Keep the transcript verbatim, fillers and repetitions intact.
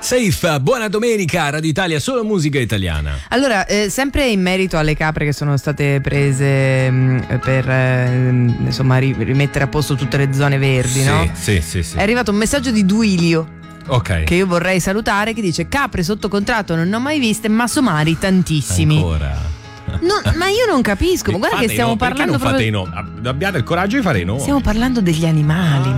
Safe, buona domenica, Radio Italia, solo musica italiana. Allora, eh, sempre in merito alle capre che sono state prese mh, per eh, insomma ri- rimettere a posto tutte le zone verdi, sì, no? Sì, sì, sì. È arrivato un messaggio di Duilio. Ok. Che io vorrei salutare, che dice: capre sotto contratto non ne ho mai viste, ma somari tantissimi. Ancora. No, ma io non capisco, ma guarda Fate che stiamo no, parlando perché non proprio... fate i no? Abbiate il coraggio di fare i no. Stiamo parlando degli animali.